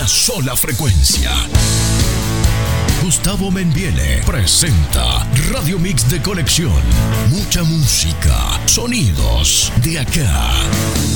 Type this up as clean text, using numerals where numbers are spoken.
una sola frecuencia. Gustavo Menviene presenta Radio Mix de Conexión. Mucha música, sonidos de acá.